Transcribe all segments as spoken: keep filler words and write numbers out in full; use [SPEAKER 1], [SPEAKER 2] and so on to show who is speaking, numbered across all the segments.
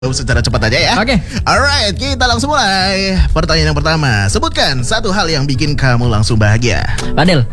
[SPEAKER 1] secara cepat aja ya.
[SPEAKER 2] Oke. Okay.
[SPEAKER 1] Alright, kita langsung mulai. Pertanyaan yang pertama, sebutkan satu hal yang bikin kamu langsung bahagia.
[SPEAKER 2] Padel.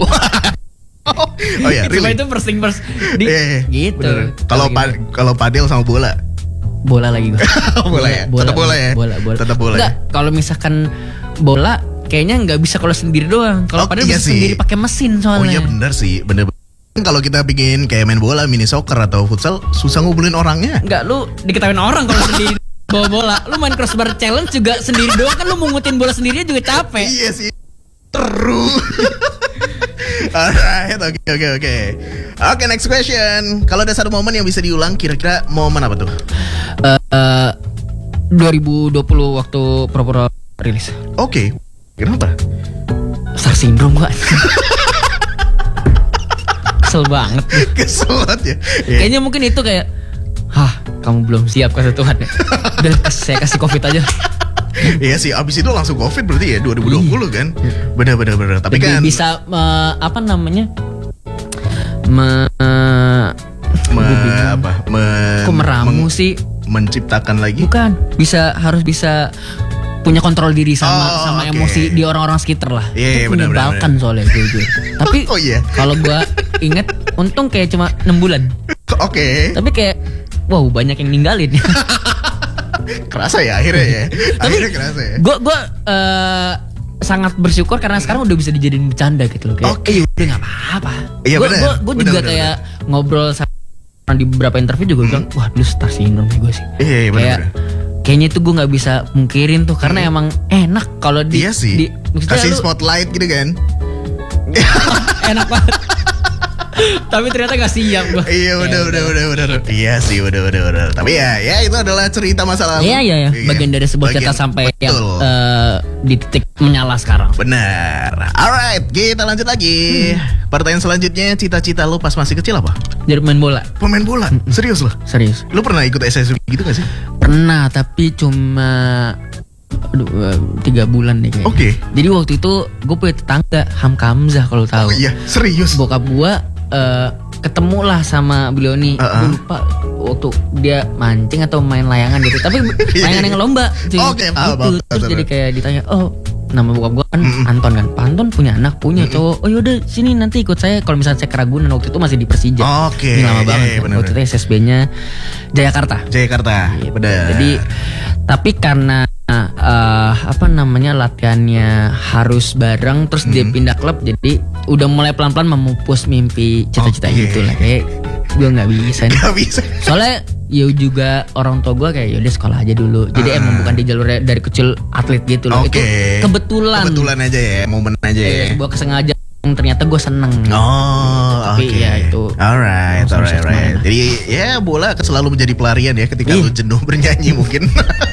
[SPEAKER 1] Oh ya, really?
[SPEAKER 2] Cuma itu first thing first. Di,
[SPEAKER 1] yeah,
[SPEAKER 2] gitu.
[SPEAKER 1] Kalau pa- kalau padel sama bola.
[SPEAKER 2] Bola lagi gue.
[SPEAKER 1] bola, bola ya. Bola, Tetap bola ya.
[SPEAKER 2] Bola, bola.
[SPEAKER 1] Tetap bola.
[SPEAKER 2] Enggak, ya? Kalau misalkan bola kayaknya nggak bisa kalau sendiri doang. Kalau oh, padel iya bisa sih. Sendiri pakai mesin soalnya.
[SPEAKER 1] Oh iya benar sih, bener. Kalau kita bikin kayak main bola, mini soccer atau futsal, susah ngumpulin orangnya.
[SPEAKER 2] Enggak, lu diketawain orang kalau sendiri bawa bola. Lu main crossbar challenge juga sendiri doang kan, lu mungutin bola sendiri juga capek.
[SPEAKER 1] Iya sih. Terus. Alright, oke okay, oke okay, oke. Okay. Oke, okay, next question. Kalau ada satu momen yang bisa diulang, kira-kira momen apa tuh?
[SPEAKER 2] Uh, uh, dua ribu dua puluh waktu Pro-Pro rilis.
[SPEAKER 1] Oke. Okay. Kenapa?
[SPEAKER 2] Star syndrome gua. Kesel banget.
[SPEAKER 1] Kesel banget ya.
[SPEAKER 2] Yeah. Kayaknya mungkin itu kayak, hah, kamu belum siap kata Tuhan ya. Udah saya kasih covid aja.
[SPEAKER 1] Iya sih, abis itu langsung covid berarti ya dua ribu dua puluh kan. Bener-bener bener. Tapi
[SPEAKER 2] jadi
[SPEAKER 1] kan
[SPEAKER 2] bisa uh, apa namanya? Me,
[SPEAKER 1] me apa? Me,
[SPEAKER 2] kok meramu
[SPEAKER 1] men,
[SPEAKER 2] sih?
[SPEAKER 1] Menciptakan lagi?
[SPEAKER 2] Bukan, bisa harus bisa punya kontrol diri sama
[SPEAKER 1] oh,
[SPEAKER 2] sama
[SPEAKER 1] okay.
[SPEAKER 2] emosi di orang-orang sekitar lah.
[SPEAKER 1] Yeah,
[SPEAKER 2] itu menyebalkan soalnya jujur. Tapi
[SPEAKER 1] oh, yeah.
[SPEAKER 2] kalau gua inget, untung kayak cuma enam bulan.
[SPEAKER 1] Oke. Okay.
[SPEAKER 2] Tapi kayak wow, banyak yang ninggalin.
[SPEAKER 1] Kerasa ya akhirnya ya. Akhirnya
[SPEAKER 2] Tapi
[SPEAKER 1] kerasa ya.
[SPEAKER 2] Gue gue uh, sangat bersyukur karena sekarang udah bisa dijadiin bercanda gitu loh. Kayak
[SPEAKER 1] okay.
[SPEAKER 2] eh udah nggak apa-apa.
[SPEAKER 1] Iya
[SPEAKER 2] Gue
[SPEAKER 1] benar.
[SPEAKER 2] Gue juga bener, kayak bener. ngobrol sama di beberapa interview juga hmm. bilang, wah dulu star syndrome gue sih.
[SPEAKER 1] Iya iya benar.
[SPEAKER 2] Kayak kayaknya itu gue nggak bisa mungkirin tuh karena hmm. emang enak kalau di,
[SPEAKER 1] iya sih.
[SPEAKER 2] di
[SPEAKER 1] kasih
[SPEAKER 2] lu,
[SPEAKER 1] spotlight gitu kan.
[SPEAKER 2] enak banget. Tapi ternyata gak siap gue.
[SPEAKER 1] Iya udah udah udah udah. Iya sih udah udah udah. Tapi ya ya itu adalah cerita masa lalu.
[SPEAKER 2] Iya iya ya. Bagian dari sebuah cerita sampai betul. yang uh, di titik menyala sekarang.
[SPEAKER 1] Benar. Alright, kita lanjut lagi. Hmm. Pertanyaan selanjutnya, cita-cita lu pas masih kecil apa?
[SPEAKER 2] Jadi pemain bola.
[SPEAKER 1] Pemain bola? Hmm. Serius loh?
[SPEAKER 2] Serius.
[SPEAKER 1] Lu pernah ikut S S B gitu gak sih?
[SPEAKER 2] Pernah, tapi cuma aduh, tiga bulan deh kayaknya.
[SPEAKER 1] Oke. Okay.
[SPEAKER 2] Jadi waktu itu gue punya tetangga Hamka Hamzah kalau tahu.
[SPEAKER 1] Oh iya, serius.
[SPEAKER 2] Bokap gue uh, ketemu lah sama beliau nih. Uh-uh. Gue lupa waktu dia mancing atau main layangan gitu. Tapi layangan yang lomba.
[SPEAKER 1] Oke. Okay,
[SPEAKER 2] gitu. Terus jadi kayak ditanya, oh nama bokap gue kan mm-hmm. Anton kan. Pak Anton punya anak, punya mm-hmm. cowok. Oh yaudah sini nanti ikut saya. Kalau misalnya saya ke Ragunan waktu itu masih di Persija.
[SPEAKER 1] Oke. Okay.
[SPEAKER 2] Ini lama banget.
[SPEAKER 1] Yeah, yeah,
[SPEAKER 2] kan. Waktu itu S S B-nya Jayakarta.
[SPEAKER 1] Jayakarta.
[SPEAKER 2] Gitu.
[SPEAKER 1] Benar.
[SPEAKER 2] Jadi tapi karena uh, apa namanya latihannya harus bareng, terus mm-hmm. dia pindah klub, jadi udah mulai pelan-pelan memupus mimpi cita-cita okay. gitu lah. Kayak gue nggak bisa.
[SPEAKER 1] Nggak bisa.
[SPEAKER 2] Soalnya ya juga orang tua gue kayak yaudah sekolah aja dulu. Jadi uh. emang bukan di jalurnya dari kecil atlet gitu loh.
[SPEAKER 1] Okay.
[SPEAKER 2] Itu kebetulan.
[SPEAKER 1] Kebetulan aja ya, momen aja ya.
[SPEAKER 2] Gue kesengajaan. Ternyata gue seneng.
[SPEAKER 1] Oh, oke. Okay.
[SPEAKER 2] Ya itu.
[SPEAKER 1] Alright, alright, alright. Jadi ya bola selalu menjadi pelarian ya ketika Ih. lu jenuh bernyanyi mungkin.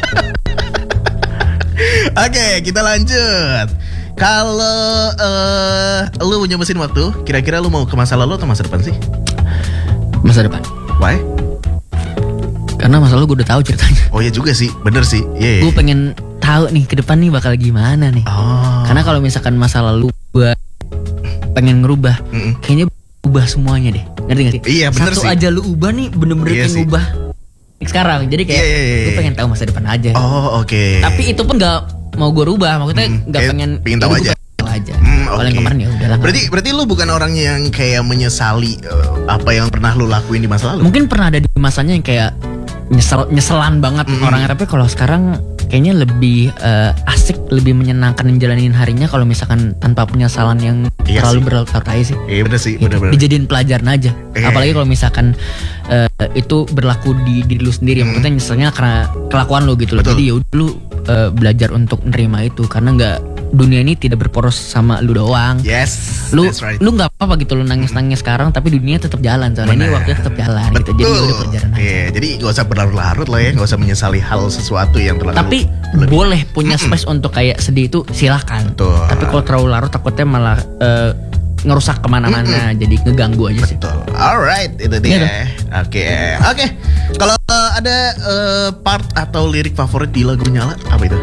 [SPEAKER 1] Oke, okay, kita lanjut. Kalau uh, lu punya mesin waktu, kira-kira lu mau ke masa lalu atau masa depan sih?
[SPEAKER 2] Masa depan.
[SPEAKER 1] Why?
[SPEAKER 2] Karena masa lalu gue udah tahu ceritanya.
[SPEAKER 1] Oh iya juga sih, bener sih. Yeah, yeah.
[SPEAKER 2] Gue pengen tahu nih ke depan nih bakal gimana nih.
[SPEAKER 1] Oh.
[SPEAKER 2] Karena kalau misalkan masa lalu gue pengen ngerubah, Mm-mm. kayaknya ubah semuanya deh. Ngerti gak sih?
[SPEAKER 1] Iya bener
[SPEAKER 2] Satu
[SPEAKER 1] sih.
[SPEAKER 2] aja lu ubah nih bener-bener iya kayak ngubah sekarang. Jadi kayak
[SPEAKER 1] yeah, yeah, yeah.
[SPEAKER 2] gue pengen tahu masa depan aja.
[SPEAKER 1] Oh oke. Okay.
[SPEAKER 2] Tapi itu pun gak mau gue rubah. Maksudnya mm, gak pengen
[SPEAKER 1] pengen tahu aja.
[SPEAKER 2] Tahu aja.
[SPEAKER 1] Mm,
[SPEAKER 2] Kalau
[SPEAKER 1] okay.
[SPEAKER 2] yang kemarin ya udahlah.
[SPEAKER 1] Berarti berarti lu bukan orang yang kayak menyesali uh, apa yang pernah lu lakuin di masa lalu?
[SPEAKER 2] Mungkin pernah ada di masanya yang kayak nyesel nyeselan banget mm-hmm. orangnya. Tapi kalau sekarang kayaknya lebih uh, asik, lebih menyenangkan menjalanin harinya kalau misalkan tanpa penyesalan yang iya terlalu berlarut-larut aja sih.
[SPEAKER 1] Iya bener sih,
[SPEAKER 2] gitu.
[SPEAKER 1] bener-bener.
[SPEAKER 2] Dijadiin pelajaran aja. Eh. Apalagi kalau misalkan uh, itu berlaku di diri lu sendiri. Hmm. Maksudnya nyeselnya karena kelakuan lu gitu loh. Jadi ya udah lu uh, belajar untuk nerima itu karena nggak, dunia ini tidak berporos sama lu doang.
[SPEAKER 1] Yes.
[SPEAKER 2] Lu
[SPEAKER 1] that's right.
[SPEAKER 2] lu nggak apa-apa gitu lu nangis-nangis sekarang tapi dunia tetap jalan. Soalnya ini waktunya tetap jalan.
[SPEAKER 1] Betul.
[SPEAKER 2] Gitu. Jadi udah perjalanan aja.
[SPEAKER 1] Yeah, jadi gak usah berlarut-larut lah ya, gak usah menyesali hal sesuatu yang terlalu.
[SPEAKER 2] Tapi lebih. Boleh punya space untuk kayak sedih itu silakan.
[SPEAKER 1] Betul.
[SPEAKER 2] Tapi kalau terlalu larut takutnya malah uh, ngerusak kemana-mana, mm-hmm. jadi ngeganggu aja sih.
[SPEAKER 1] Betul. Alright, itu dia. Oke, oke. Okay. Okay. Kalau uh, ada uh, part atau lirik favorit di lagu Nyala, apa itu?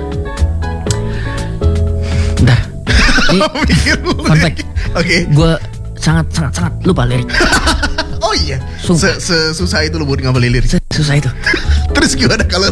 [SPEAKER 2] Bentar. Ini fun fact.
[SPEAKER 1] Oke. Okay.
[SPEAKER 2] Gue sangat sangat sangat lupa lirik.
[SPEAKER 1] Oh iya. Se-susah itu lu buat ngapalin lirik.
[SPEAKER 2] Susah itu.
[SPEAKER 1] Terus gimana kalau